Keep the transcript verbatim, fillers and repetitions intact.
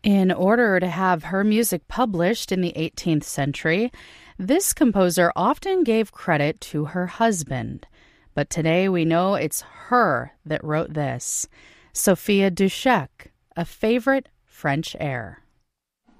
In order to have her music published in the eighteenth century, this composer often gave credit to her husband. But today we know it's her that wrote this. Sophia Dushek, A Favorite French Air.